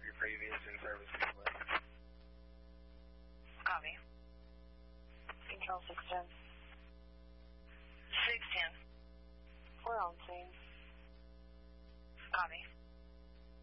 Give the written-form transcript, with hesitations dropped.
your previous in-service complaint. Copy. Control 610. 610. We're on scene. Copy.